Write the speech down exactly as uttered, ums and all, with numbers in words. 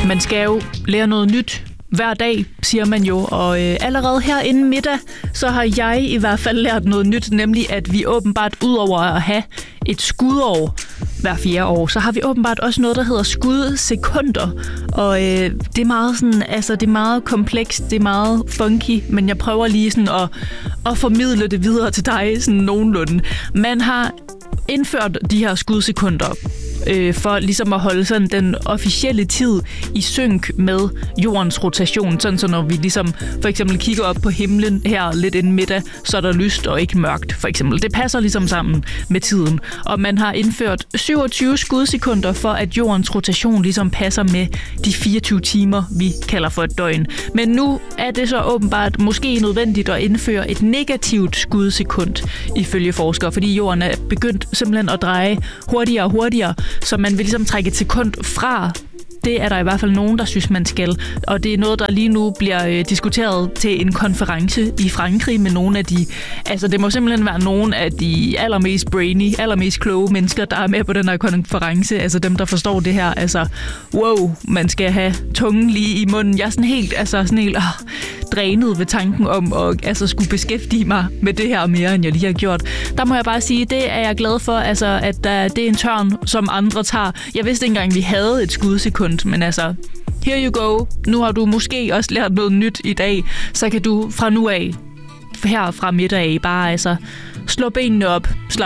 Man skal jo lære noget nyt hver dag, siger man jo, og øh, allerede her inden middag, så har jeg i hvert fald lært noget nyt, nemlig at vi åbenbart udover at have et skudår hver fjerde år, så har vi åbenbart også noget, der hedder skudsekunder, og øh, det er meget sådan, altså det er meget komplekst, det er meget funky, men jeg prøver lige sådan at, at formidle det videre til dig sådan nogenlunde. Man har indført de her skudsekunder øh, for ligesom at holde sådan den officielle tid i synk med jordens rotation. Sådan så når vi ligesom for eksempel kigger op på himlen her lidt inden middag, så er der lyst og ikke mørkt for eksempel. Det passer ligesom sammen med tiden. Og man har indført syvogtyve skudsekunder for at jordens rotation ligesom passer med de fireogtyve timer, vi kalder for et døgn. Men nu er det så åbenbart måske nødvendigt at indføre et negativt skudsekund ifølge forskere, fordi jorden er begyndt simpelthen at dreje hurtigere og hurtigere, så man vil ligesom trække et sekund fra. Det er der i hvert fald nogen, der synes, man skal. Og det er noget, der lige nu bliver øh, diskuteret til en konference i Frankrig med nogle af de... Altså, det må simpelthen være nogle af de allermest brainy, allermest kloge mennesker, der er med på den her konference. Altså dem, der forstår det her. Altså, wow, man skal have tungen lige i munden. Jeg er sådan helt, altså, sådan helt øh, drænet ved tanken om at altså, skulle beskæftige mig med det her mere, end jeg lige har gjort. Der må jeg bare sige, det er jeg glad for, altså, at der, det er en tørn, som andre tager. Jeg vidste ikke engang, vi havde et skudsekund, men altså, here you go. Nu har du måske også lært noget nyt i dag, så kan du fra nu af, her fra middag af, bare altså slå benene op, slap